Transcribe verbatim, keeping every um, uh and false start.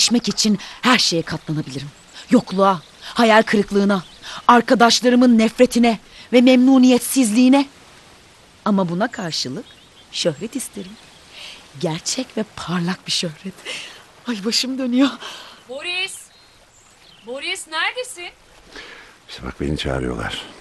geçmek için her şeye katlanabilirim. Yokluğa, hayal kırıklığına, arkadaşlarımın nefretine ve memnuniyetsizliğine. Ama buna karşılık şöhret isterim. Gerçek ve parlak bir şöhret. Ay başım dönüyor. Boris! Boris neredesin? İşte bak beni çağırıyorlar.